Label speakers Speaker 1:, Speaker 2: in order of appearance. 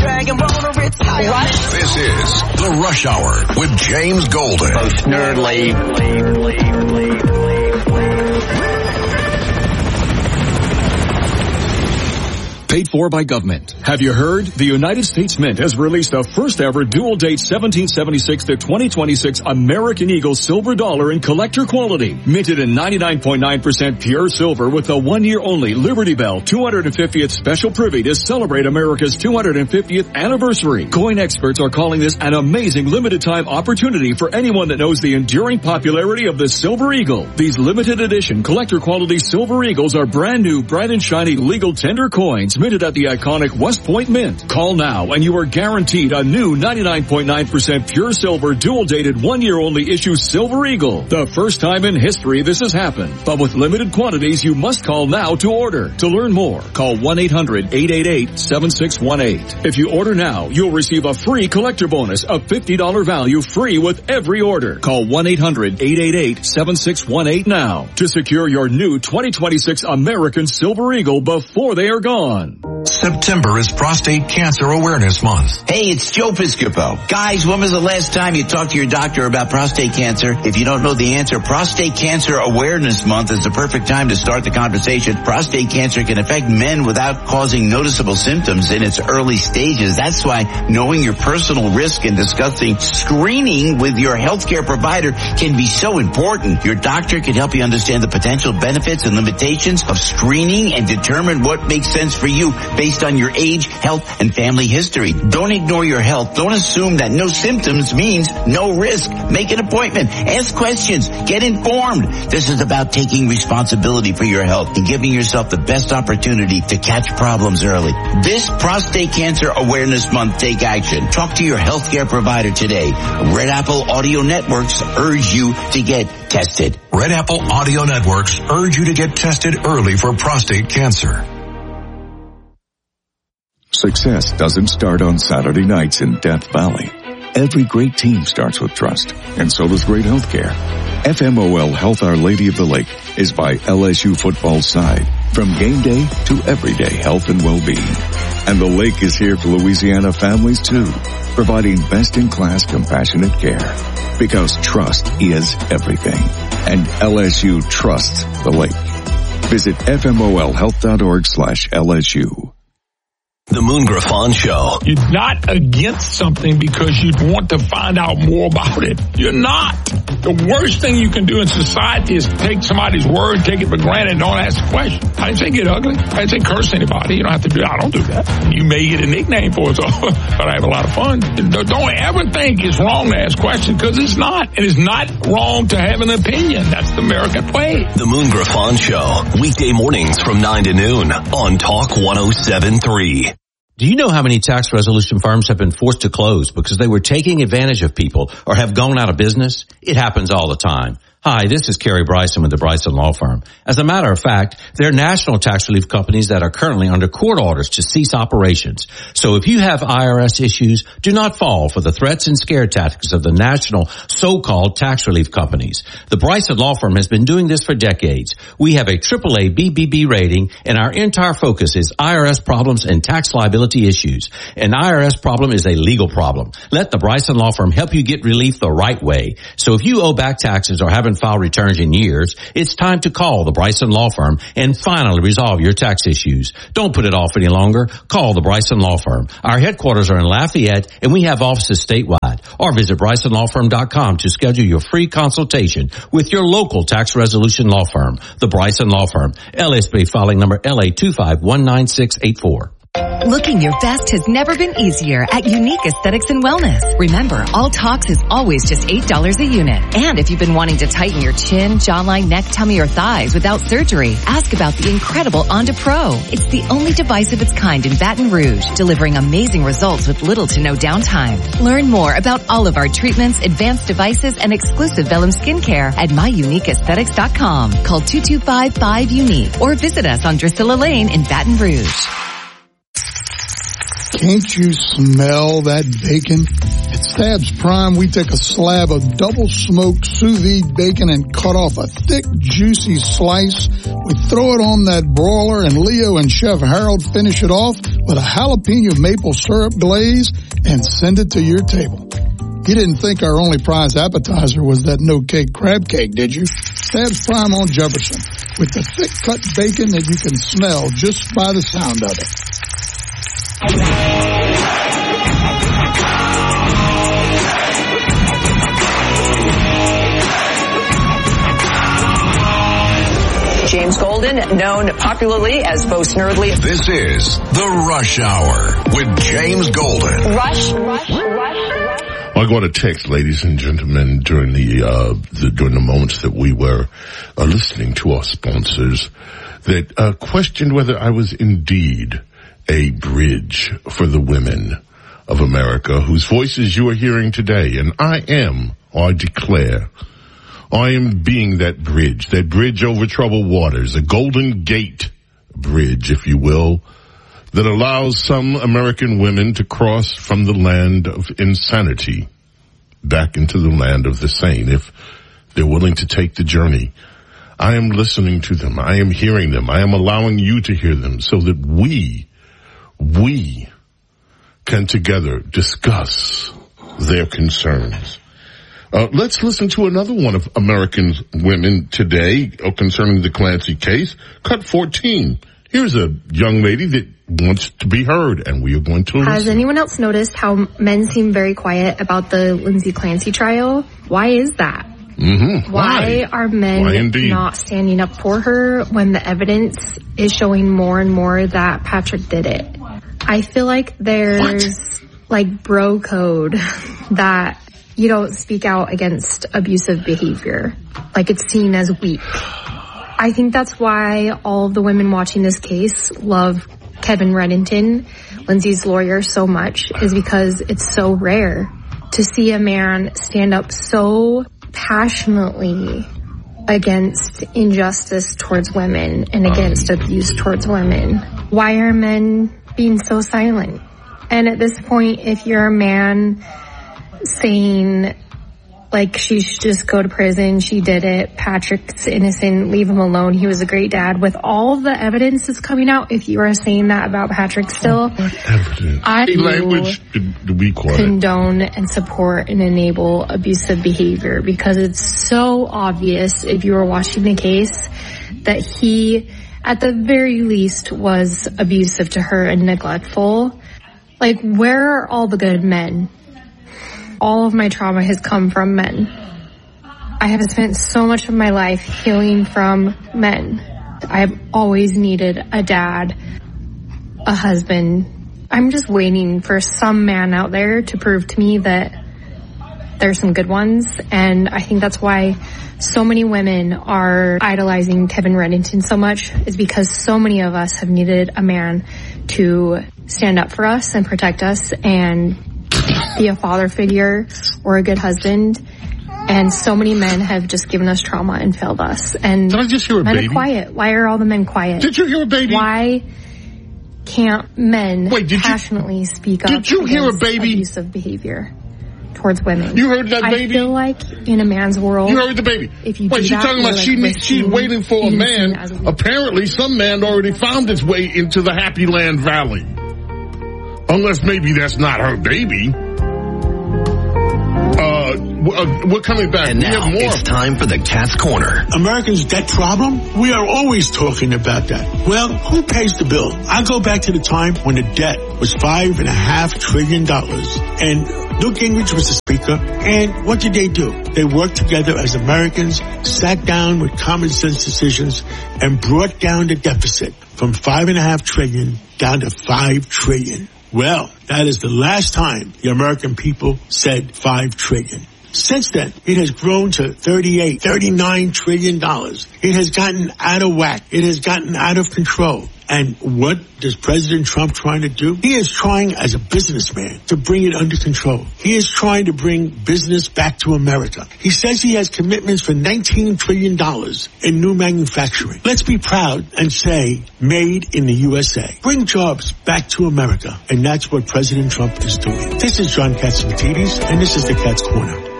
Speaker 1: dragon, wanna retire.
Speaker 2: This is The Rush Hour with James Golden.
Speaker 3: Most nerdly.
Speaker 4: Paid for by government. Have you heard? The United States Mint has released the first ever dual date 1776 to 2026 American Eagle silver dollar in collector quality. Minted in 99.9% pure silver with the 1 year only Liberty Bell 250th special privy to celebrate America's 250th anniversary. Coin experts are calling this an amazing limited time opportunity for anyone that knows the enduring popularity of the Silver Eagle. These limited edition collector quality Silver Eagles are brand new, bright and shiny legal tender coins minted at the iconic West Point Mint. Call now and you are guaranteed a new 99.9% pure silver dual dated 1 year only issue Silver Eagle. The first time in history this has happened. But with limited quantities, you must call now to order. To learn more, call 1-800-888-7618. If you order now, you'll receive a free collector bonus of $50 value free with every order. Call 1-800-888-7618 now to secure your new 2026 American Silver Eagle before they are gone.
Speaker 2: September is Prostate Cancer Awareness Month.
Speaker 3: Hey, it's Joe Piscopo. Guys, when was the last time you talked to your doctor about prostate cancer? If you don't know the answer, Prostate Cancer Awareness Month is the perfect time to start the conversation. Prostate cancer can affect men without causing noticeable symptoms in its early stages. That's why knowing your personal risk and discussing screening with your healthcare provider can be so important. Your doctor can help you understand the potential benefits and limitations of screening and determine what makes sense for you based on your age, health, and family history. Don't ignore your health. Don't assume that no symptoms means no risk. Make an appointment. Ask questions. Get informed. This is about taking responsibility for your health and giving yourself the best opportunity to catch problems early. This Prostate Cancer Awareness Month, take action. Talk to your healthcare provider today. Red Apple Audio Networks urge you to get tested.
Speaker 2: Red Apple Audio Networks urge you to get tested early for prostate cancer.
Speaker 5: Success doesn't start on Saturday nights in Death Valley. Every great team starts with trust, and so does great healthcare. FMOL Health Our Lady of the Lake is by LSU football's side, from game day to everyday health and well-being. And the lake is here for Louisiana families too, providing best-in-class compassionate care. Because trust is everything, and LSU trusts the lake. Visit fmolhealth.org/LSU.
Speaker 6: The Moon Griffon Show.
Speaker 7: You're not against something because you want to find out more about it. You're not. The worst thing you can do in society is take somebody's word, take it for granted, and don't ask a question. I didn't say get ugly. I didn't say curse anybody. You don't have to do that. I don't do that. You may get a nickname for it, but I have a lot of fun. Don't ever think it's wrong to ask questions, because it's not. And it's not wrong to have an opinion. That's the American way.
Speaker 6: The Moon Griffon Show. Weekday mornings from 9 to noon on Talk 107.3.
Speaker 8: Do you know how many tax resolution firms have been forced to close because they were taking advantage of people or have gone out of business? It happens all the time. Hi, this is Kerry Bryson with the Bryson Law Firm. As a matter of fact, there are national tax relief companies that are currently under court orders to cease operations. So if you have IRS issues, do not fall for the threats and scare tactics of the national so-called tax relief companies. The Bryson Law Firm has been doing this for decades. We have a AAA BBB rating, and our entire focus is IRS problems and tax liability issues. An IRS problem is a legal problem. Let the Bryson Law Firm help you get relief the right way. So if you owe back taxes or haven't filed returns in years, it's time to call the Bryson Law Firm and finally resolve your tax issues. Don't put it off any longer. Call the Bryson Law Firm. Our headquarters are in Lafayette, and we have offices statewide. Or visit BrysonLawFirm.com to schedule your free consultation with your local tax resolution law firm. The Bryson Law Firm. LSB filing number LA2519684.
Speaker 9: Looking your best has never been easier at Unique Aesthetics and Wellness. Remember, all Tox is always just $8 a unit. And if you've been wanting to tighten your chin, jawline, neck, tummy, or thighs without surgery, ask about the incredible Onda Pro. It's the only device of its kind in Baton Rouge, delivering amazing results with little to no downtime. Learn more about all of our treatments, advanced devices, and exclusive Vellum skincare at myuniqueaesthetics.com. Call 225-5UNIQUE or visit us on Drusilla Lane in Baton Rouge.
Speaker 10: Can't you smell that bacon? At Stabs Prime, we take a slab of double-smoked sous vide bacon and cut off a thick, juicy slice. We throw it on that broiler, and Leo and Chef Harold finish it off with a jalapeno maple syrup glaze and send it to your table. You didn't think our only prize appetizer was that no-cake crab cake, did you? Stabs Prime on Jefferson, with the thick-cut bacon that you can smell just by the sound of it.
Speaker 1: James Golden, known popularly as Bo Snerdley.
Speaker 2: This is The Rush Hour with James Golden.
Speaker 1: Rush.
Speaker 11: I got a text, ladies and gentlemen, during the moments that we were listening to our sponsors, that questioned whether I was indeed a bridge for the women of America, whose voices you are hearing today. And I am, I declare, I am being that bridge over troubled waters, a Golden Gate bridge, if you will, that allows some American women to cross from the land of insanity back into the land of the sane, if they're willing to take the journey. I am listening to them. I am hearing them. I am allowing you to hear them so that we can together discuss their concerns. Let's listen to another one of American women today concerning the Clancy case. Cut 14. Here's a young lady that wants to be heard, and we are going to listen.
Speaker 12: Has anyone else noticed how men seem very quiet about the Lindsay Clancy trial? Why is that?
Speaker 11: Mm-hmm.
Speaker 12: Why are men not standing up for her when the evidence is showing more and more that Patrick did it? I feel like there's like bro code that you don't speak out against abusive behavior. Like it's seen as weak. I think that's why all of the women watching this case love Kevin Reddington, Lindsay's lawyer, so much, is because it's so rare to see a man stand up so passionately against injustice towards women and against abuse towards women. Why are men being so silent? And at this point, if you're a man saying, like, she should just go to prison, she did it, Patrick's innocent, leave him alone, he was a great dad, with all the evidence that's coming out, if you are saying that about Patrick still, I condone and support and enable abusive behavior, because it's so obvious, if you were watching the case, that he, at the very least, was abusive to her and neglectful. Like, where are all the good men? All of my trauma has come from men. I have spent so much of my life healing from men. I have always needed a dad, a husband. I'm just waiting for some man out there to prove to me that there's some good ones. And I think that's why so many women are idolizing Kevin Reddington so much, is because so many of us have needed a man to stand up for us and protect us and be a father figure or a good husband. And so many men have just given us trauma and failed us. And
Speaker 11: did I just hear a
Speaker 12: men
Speaker 11: baby?
Speaker 12: Are quiet. Why are all the men quiet?
Speaker 11: Did you hear a baby?
Speaker 12: Why can't men passionately speak up
Speaker 11: against
Speaker 12: abusive behavior towards women?
Speaker 11: You heard that baby?
Speaker 12: I feel like in a man's world,
Speaker 11: you heard the baby.
Speaker 12: If you
Speaker 11: she's talking about she's waiting for a man. Apparently, some man already found his way into the Happy Land Valley. Unless maybe that's not her baby. We're coming back.
Speaker 6: And now it's time for the Cat's Corner.
Speaker 13: Americans' debt problem? We are always talking about that. Well, who pays the bill? I go back to the time when the debt was $5.5 trillion. And Newt Gingrich was the speaker. And what did they do? They worked together as Americans, sat down with common sense decisions, and brought down the deficit from $5.5 trillion down to $5 trillion. Well, that is the last time the American people said $5 trillion. Since then, it has grown to $39 trillion. It has gotten out of whack. It has gotten out of control. And what is President Trump trying to do? He is trying, as a businessman, to bring it under control. He is trying to bring business back to America. He says he has commitments for $19 trillion in new manufacturing. Let's be proud and say, made in the USA. Bring jobs back to America. And that's what President Trump is doing. This is John Katsimatidis, and this is the Cat's Corner.